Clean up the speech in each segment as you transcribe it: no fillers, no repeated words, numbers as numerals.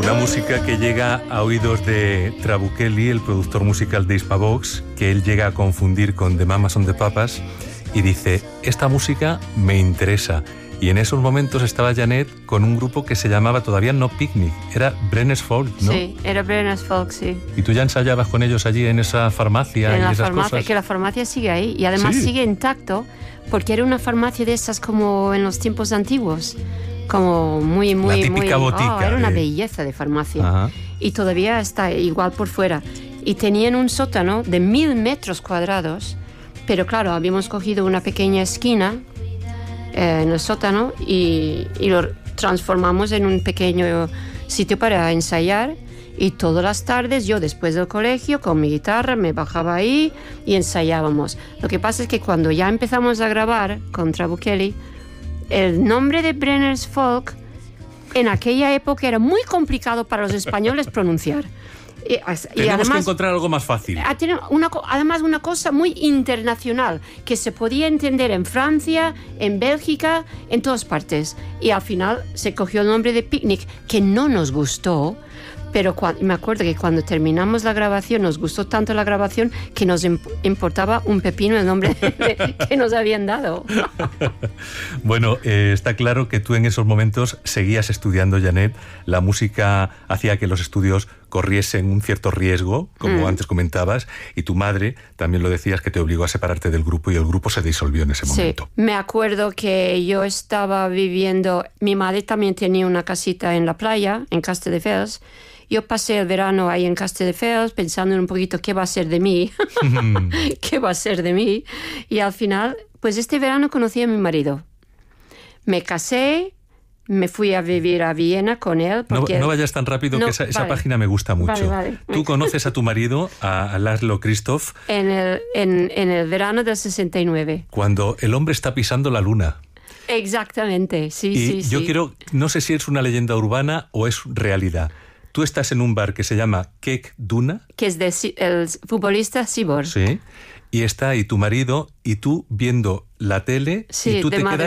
Una música que llega a oídos de Trabuchelli, el productor musical de Hispavox, que él llega a confundir con The Mamas and the Papas, y dice, esta música me interesa. Y en esos momentos estaba Janet con un grupo que se llamaba todavía no Picnic, era Brenner's Folk, ¿no? Sí, era Brenner's Folk, sí. ¿Y tú ya ensayabas con ellos allí en esa farmacia? En la esas farmacia, cosas? que la farmacia sigue ahí y además ¿Sí? sigue intacto, porque era una farmacia de esas como en los tiempos antiguos, como muy... La típica botica era una de... belleza de farmacia. Ajá. Y todavía está igual por fuera. Y tenían un sótano de 1000 metros cuadrados, pero claro, habíamos cogido una pequeña esquina en el sótano y lo transformamos en un pequeño sitio para ensayar. Y todas las tardes yo, después del colegio, con mi guitarra me bajaba ahí y ensayábamos. Lo que pasa es que cuando ya empezamos a grabar con Trabuchelli, el nombre de Brenner's Folk en aquella época era muy complicado para los españoles pronunciar. Y Tenemos además, que encontrar algo más fácil. Además, una cosa muy internacional que se podía entender en Francia, en Bélgica, en todas partes. Y al final se cogió el nombre de Picnic, que no nos gustó. Pero me acuerdo que cuando terminamos la grabación, nos gustó tanto la grabación que nos importaba un pepino el nombre que nos habían dado. Bueno, está claro que tú en esos momentos seguías estudiando, Janet. La música hacía que los estudios corriesen un cierto riesgo, como antes comentabas, y tu madre, también lo decías, que te obligó a separarte del grupo y el grupo se disolvió en ese momento. Sí, me acuerdo que yo estaba viviendo, mi madre también tenía una casita en la playa, en Castelldefels. Yo pasé el verano ahí en Castelldefels pensando un poquito qué va a ser de mí, qué va a ser de mí. Y al final, pues este verano conocí a mi marido. Me casé, me fui a vivir a Viena con él. No vayas tan rápido, que esa página me gusta mucho. Vale. Tú conoces a tu marido, a Laszlo Christoph. En el verano del 69. Cuando el hombre está pisando la luna. Exactamente, sí. Yo quiero, no sé si es una leyenda urbana o es realidad. Tú estás en un bar que se llama Kek Duna. Que es el futbolista Sibor. Sí. Y está ahí tu marido y tú viendo la tele. Sí,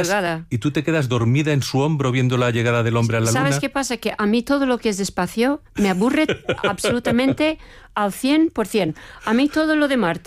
y tú te quedas dormida en su hombro viendo la llegada del hombre a la luna. ¿Sabes qué pasa? Que a mí todo lo que es despacio me aburre absolutamente al 100%. A mí todo lo de Marte